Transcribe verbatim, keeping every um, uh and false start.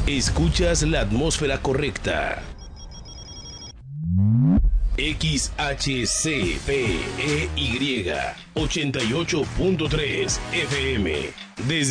Escuchas la atmósfera correcta. X H C P E Y ochenta y ocho punto tres F M. Desde